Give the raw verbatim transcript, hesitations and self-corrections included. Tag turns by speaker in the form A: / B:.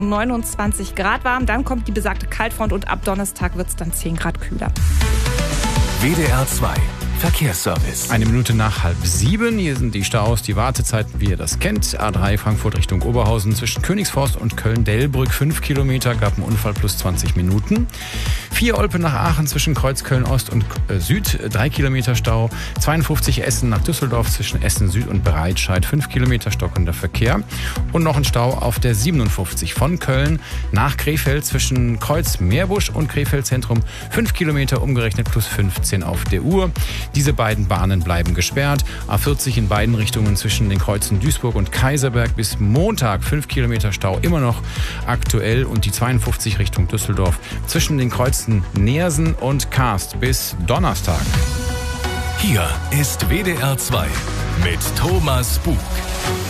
A: neunundzwanzig Grad warm. Dann kommt die besagte Kaltfront und ab Donnerstag wird es dann zehn Grad kühler.
B: W D R zwei Verkehrsservice.
C: Eine Minute nach halb sieben. Hier sind die Staus, die Wartezeiten, wie ihr das kennt. A drei Frankfurt Richtung Oberhausen zwischen Königsforst und Köln-Delbrück. fünf Kilometer, gab einen Unfall plus zwanzig Minuten. vier Olpe nach Aachen zwischen Kreuz Köln-Ost und äh, Süd. drei Kilometer Stau. zweiundfünfzig Essen nach Düsseldorf zwischen Essen Süd und Breitscheid. fünf Kilometer stockender Verkehr. Und noch ein Stau auf der siebenundfünfzig von Köln nach Krefeld zwischen Kreuz Meerbusch und Krefeld Zentrum. fünf Kilometer umgerechnet plus fünfzehn auf der Uhr. Diese beiden Bahnen bleiben gesperrt. A vierzig in beiden Richtungen zwischen den Kreuzen Duisburg und Kaiserberg bis Montag. fünf Kilometer Stau immer noch aktuell. Und die zweiundfünfzig Richtung Düsseldorf zwischen den Kreuzen Neersen und Karst bis Donnerstag.
B: Hier ist W D R zwei mit Thomas Bug.